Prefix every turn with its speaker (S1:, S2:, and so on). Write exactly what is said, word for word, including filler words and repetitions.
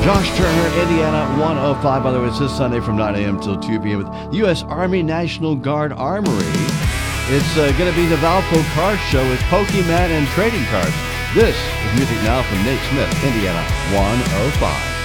S1: Josh Turner, Indiana one oh five. By the way, it's this Sunday from nine a.m. till two p.m. with the U S Army National Guard Armory. It's uh, going to be the Valpo Car Show with Pokemon and trading cards. This is Music Now from Nate Smith, Indiana one oh five.